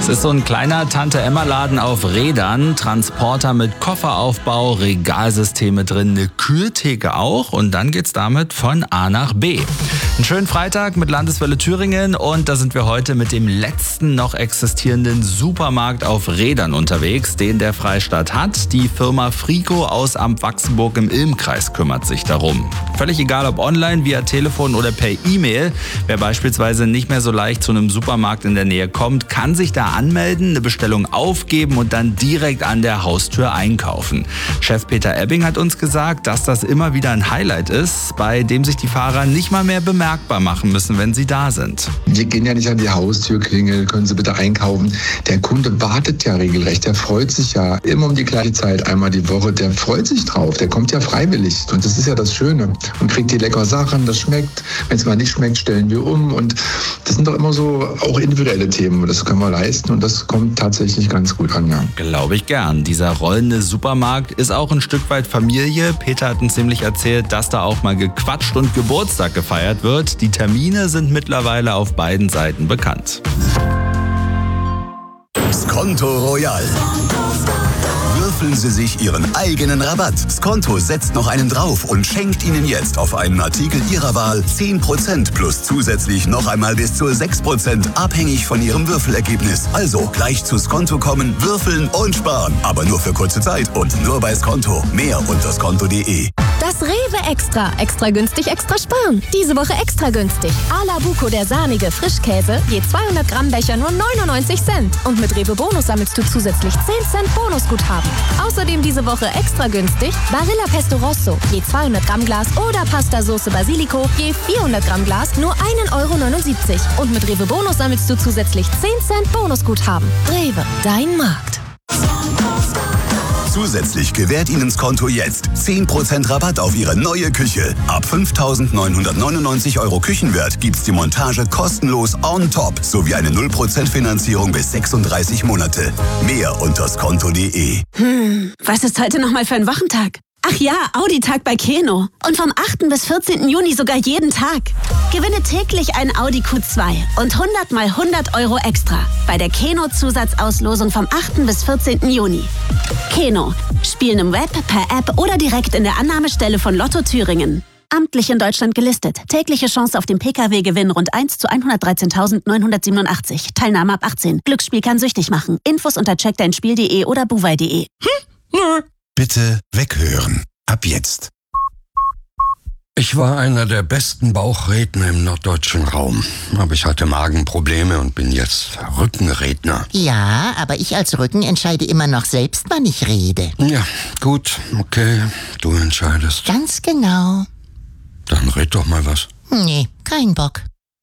Es ist so ein kleiner Tante-Emma-Laden auf Rädern, Transporter mit Kofferaufbau, Regalsysteme drin, eine Kühltheke auch und dann geht's damit von A nach B. Einen schönen Freitag mit Landeswelle Thüringen und da sind wir heute mit dem letzten noch existierenden Supermarkt auf Rädern unterwegs, den der Freistaat hat. Die Firma Frico aus Amp-Wachsenburg im Ilm-Kreis kümmert sich darum. Völlig egal ob online, via Telefon oder per E-Mail. Wer beispielsweise nicht mehr so leicht zu einem Supermarkt in der Nähe kommt, kann sich da anmelden, eine Bestellung aufgeben und dann direkt an der Haustür einkaufen. Chef Peter Ebbing hat uns gesagt, dass das immer wieder ein Highlight ist, bei dem sich die Fahrer nicht mal mehr bemerkbar machen müssen, wenn sie da sind. Wir gehen ja nicht an die Haustür, klingeln, können Sie bitte einkaufen. Der Kunde wartet ja regelrecht, der freut sich ja immer um die gleiche Zeit, einmal die Woche, der freut sich drauf, der kommt ja freiwillig und das ist ja das Schöne und kriegt die leckeren Sachen, das schmeckt, wenn es mal nicht schmeckt, stellen wir um und das sind doch immer so auch individuelle Themen, das können wir leisten und das kommt tatsächlich ganz gut an, ja. Glaube ich gern. Dieser rollende Supermarkt ist auch ein Stück weit Familie. Peter hat uns nämlich erzählt, dass da auch mal gequatscht und Geburtstag gefeiert wird. Die Termine sind mittlerweile auf beiden Seiten bekannt. Skonto Royal. Würfeln Sie sich Ihren eigenen Rabatt. Skonto setzt noch einen drauf und schenkt Ihnen jetzt auf einen Artikel Ihrer Wahl 10% plus zusätzlich noch einmal bis zu 6% abhängig von Ihrem Würfelergebnis. Also gleich zu Skonto kommen, würfeln und sparen. Aber nur für kurze Zeit und nur bei Skonto. Mehr unter skonto.de. Das Rewe Extra. Extra günstig, extra sparen. Diese Woche extra günstig. A la Buco, der sahnige Frischkäse, je 200 Gramm Becher nur 99 Cent. Und mit Rewe Bonus sammelst du zusätzlich 10 Cent Bonusguthaben. Außerdem diese Woche extra günstig Barilla Pesto Rosso, je 200 Gramm Glas oder Pasta Sauce Basilico, je 400 Gramm Glas nur 1,79 €. Und mit Rewe Bonus sammelst du zusätzlich 10 Cent Bonusguthaben. Rewe, dein Markt. Zusätzlich gewährt Ihnen Skonto jetzt 10% Rabatt auf Ihre neue Küche. Ab 5.999 € Küchenwert gibt's die Montage kostenlos on top sowie eine 0% Finanzierung bis 36 Monate. Mehr unter skonto.de. Was ist heute nochmal für ein Wochentag? Ach ja, Audi-Tag bei Keno. Und vom 8. bis 14. Juni sogar jeden Tag. Gewinne täglich ein Audi Q2 und 100 mal 100 € extra bei der Keno-Zusatzauslosung vom 8. bis 14. Juni. Keno. Spielen im Web, per App oder direkt in der Annahmestelle von Lotto Thüringen. Amtlich in Deutschland gelistet. Tägliche Chance auf den Pkw-Gewinn rund 1 zu 113.987. Teilnahme ab 18. Glücksspiel kann süchtig machen. Infos unter checkdeinspiel.de oder buwei.de. Bitte weghören. Ab jetzt. Ich war einer der besten Bauchredner im norddeutschen Raum. Aber ich hatte Magenprobleme und bin jetzt Rückenredner. Ja, aber ich als Rücken entscheide immer noch selbst, wann ich rede. Ja, gut, okay, du entscheidest. Ganz genau. Dann red doch mal was. Nee, kein Bock.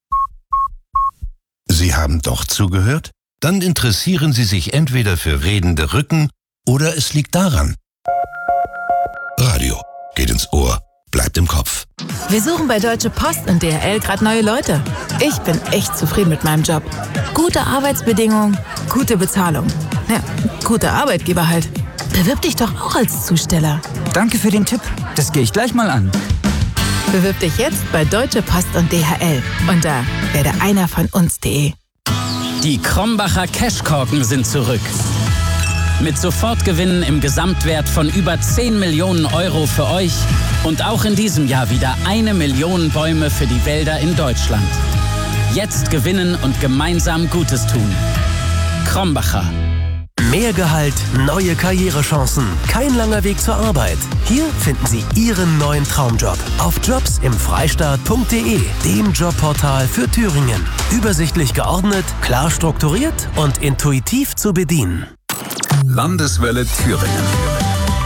Sie haben doch zugehört? Dann interessieren Sie sich entweder für redende Rücken oder es liegt daran. Radio geht ins Ohr, bleibt im Kopf. Wir suchen bei Deutsche Post und DHL gerade neue Leute. Ich bin echt zufrieden mit meinem Job. Gute Arbeitsbedingungen, gute Bezahlung. Ja, guter Arbeitgeber halt. Bewirb dich doch auch als Zusteller. Danke für den Tipp. Das gehe ich gleich mal an. Bewirb dich jetzt bei Deutsche Post und DHL unter werdeeinervonUns.de. Die Krombacher Cashkorken sind zurück. Mit Sofortgewinnen im Gesamtwert von über 10 Millionen € für euch und auch in diesem Jahr wieder 1 Million Bäume für die Wälder in Deutschland. Jetzt gewinnen und gemeinsam Gutes tun. Krombacher. Mehr Gehalt, neue Karrierechancen, kein langer Weg zur Arbeit. Hier finden Sie Ihren neuen Traumjob auf jobsimfreistaat.de, dem Jobportal für Thüringen. Übersichtlich geordnet, klar strukturiert und intuitiv zu bedienen. Landeswelle Thüringen.